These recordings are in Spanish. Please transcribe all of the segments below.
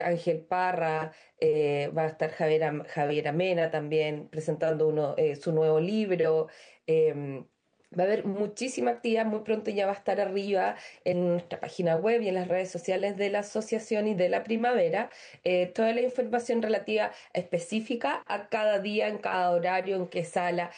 Ángel Parra, va a estar Javiera Mena también presentando su nuevo libro. Va a haber muchísima actividad, muy pronto ya va a estar arriba en nuestra página web y en las redes sociales de la asociación y de la primavera, toda la información relativa específica a cada día, en cada horario, en qué sala.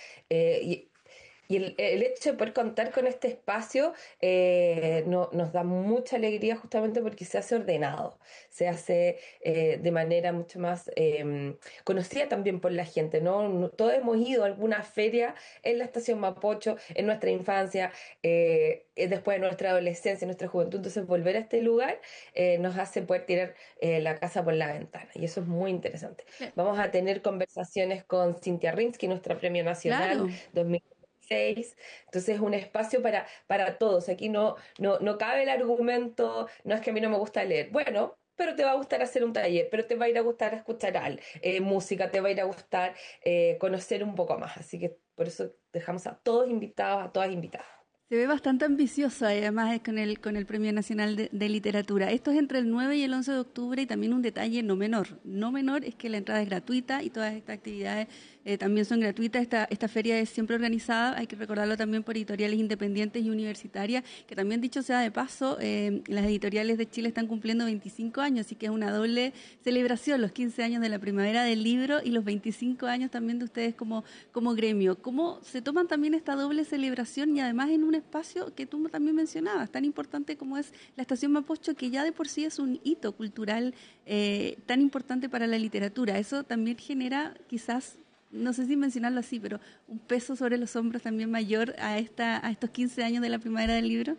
Y el hecho de poder contar con este espacio nos da mucha alegría justamente porque se hace ordenado, se hace de manera mucho más conocida también por la gente, ¿no? Todos hemos ido a alguna feria en la estación Mapocho, en nuestra infancia, después de nuestra adolescencia, nuestra juventud, entonces volver a este lugar nos hace poder tirar la casa por la ventana y eso es muy interesante. Vamos a tener conversaciones con Cintia Rinsky, nuestra Premio Nacional Claro. 2006. Entonces es un espacio para todos. Aquí no cabe el argumento, no es que a mí no me gusta leer. Bueno, pero te va a gustar hacer un taller, pero te va a ir a gustar escuchar música, te va a ir a gustar conocer un poco más. Así que por eso dejamos a todos invitados, a todas invitadas. Se ve bastante ambicioso, además, con el Premio Nacional de Literatura. Esto es entre el 9 y el 11 de octubre y también un detalle no menor. No menor es que la entrada es gratuita y todas estas actividades también son gratuitas. Esta feria es siempre organizada, hay que recordarlo también por editoriales independientes y universitarias, que también dicho sea de paso, las editoriales de Chile están cumpliendo 25 años, así que es una doble celebración, los 15 años de la Primavera del Libro y los 25 años también de ustedes como gremio. ¿Cómo se toman también esta doble celebración y además en un espacio que tú también mencionabas, tan importante como es la Estación Mapocho, que ya de por sí es un hito cultural tan importante para la literatura? Eso también genera quizás, no sé si mencionarlo así, pero un peso sobre los hombros también mayor a estos 15 años de la Primavera del Libro.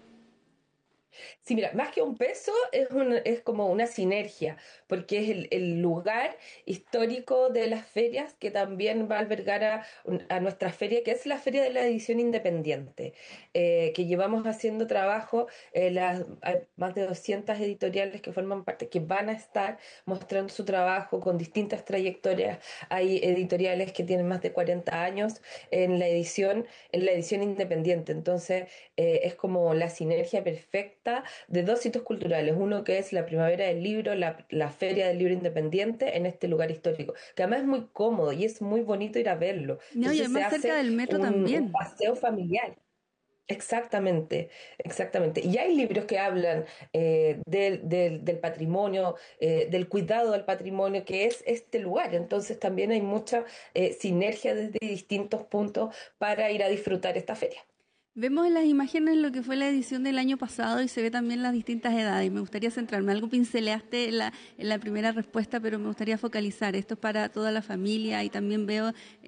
Sí, mira, más que un peso, es como una sinergia, porque es el lugar histórico de las ferias que también va a albergar a nuestra feria, que es la Feria de la Edición Independiente, que llevamos haciendo trabajo, hay más de 200 editoriales que forman parte, que van a estar mostrando su trabajo con distintas trayectorias. Hay editoriales que tienen más de 40 años en la edición independiente, entonces es como la sinergia perfecta de dos hitos culturales, uno que es la Primavera del Libro, la Feria del Libro Independiente en este lugar histórico, que además es muy cómodo y es muy bonito ir a verlo. No, y Entonces se además cerca hace del metro un también. paseo familiar. Exactamente, exactamente. Y hay libros que hablan del patrimonio, del cuidado del patrimonio, que es este lugar. Entonces también hay mucha sinergia desde distintos puntos para ir a disfrutar esta feria. Vemos en las imágenes lo que fue la edición del año pasado y se ve también las distintas edades. Me gustaría centrarme. Algo pinceleaste en la primera respuesta, pero me gustaría focalizar. Esto es para toda la familia y también veo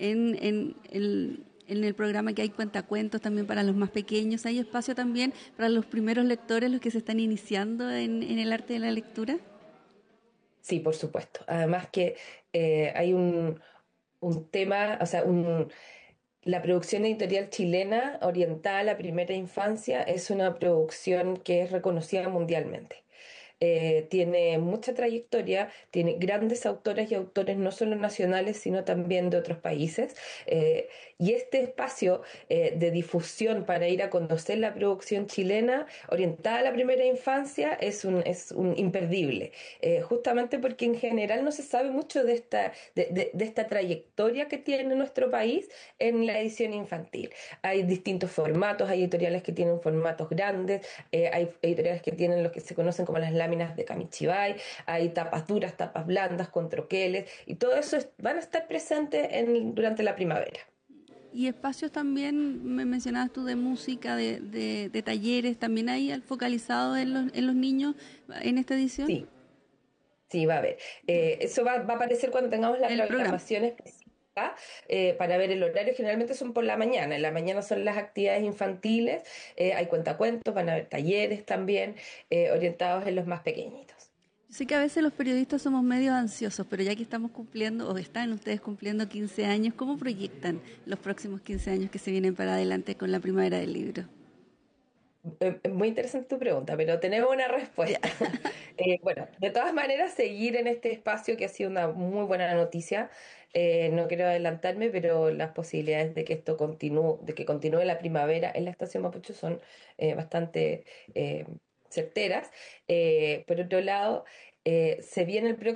en el programa que hay cuentacuentos también para los más pequeños. ¿Hay espacio también para los primeros lectores, los que se están iniciando en el arte de la lectura? Sí, por supuesto. Además que hay un tema, o sea, la producción editorial chilena orientada a la primera infancia es una producción que es reconocida mundialmente. Tiene mucha trayectoria, tiene grandes autoras y autores no solo nacionales, sino también de otros países. Y este espacio de difusión para ir a conocer la producción chilena orientada a la primera infancia es un imperdible. Justamente porque en general no se sabe mucho de esta trayectoria que tiene nuestro país en la edición infantil. Hay distintos formatos, hay editoriales que tienen formatos grandes, hay editoriales que tienen lo que se conocen como las láminas de Kamichibai, hay tapas duras, tapas blandas, con troqueles, y todo eso van a estar presentes durante la primavera. Y espacios también, me mencionabas tú, de música, de talleres, también hay focalizado en los niños en esta edición, Sí, sí, va a haber. Eso va a aparecer cuando tengamos la en el programa. programación específica para ver el horario. Generalmente son por la mañana. En la mañana son las actividades infantiles, hay cuentacuentos, van a haber talleres también orientados en los más pequeñitos. Yo sé que a veces los periodistas somos medio ansiosos, pero ya que estamos cumpliendo, o están ustedes cumpliendo 15 años, ¿cómo proyectan los próximos 15 años que se vienen para adelante con la primavera del libro? Muy interesante tu pregunta, pero tenemos una Ya. respuesta. Bueno, de todas maneras, seguir en este espacio que ha sido una muy buena noticia. No quiero adelantarme, pero las posibilidades de que esto continúe, de que continúe la primavera en la estación Mapucho son bastante certeras. Por otro lado, Se viene el